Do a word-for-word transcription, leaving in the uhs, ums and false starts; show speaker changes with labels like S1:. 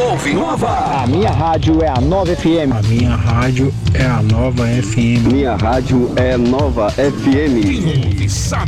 S1: ouve Nova.
S2: A minha rádio é a Nova F M.
S3: A minha rádio é a Nova F M.
S4: Minha rádio é Nova F M.
S1: Quem ouve sabe.